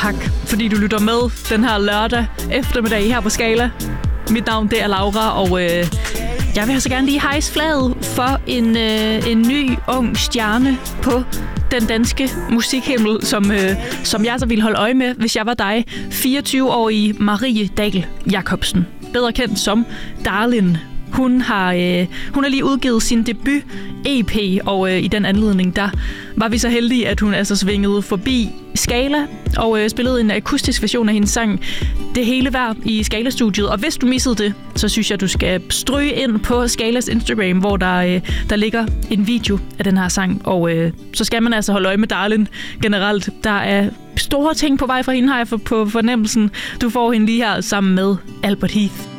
tak, fordi du lytter med den her lørdag eftermiddag her på Skala. Mit navn, det er Laura, og jeg vil så gerne lige hejse flaget for en ny, ung stjerne på den danske musikhimmel, som jeg så ville holde øje med, hvis jeg var dig. 24-årige Marie Dahl Jacobsen, bedre kendt som Darlin. Hun har lige udgivet sin debut EP, og i den anledning, der var vi så heldige, at hun altså svingede forbi Skala og spillede en akustisk version af hendes sang Det Hele Værd i Skala-studiet. Og hvis du missede det, så synes jeg, du skal stryge ind på Skalas Instagram, hvor der ligger en video af den her sang. Og så skal man altså holde øje med Darlin generelt. Der er store ting på vej fra hende, har jeg på fornemmelsen. Du får hende lige her sammen med Albert Heath.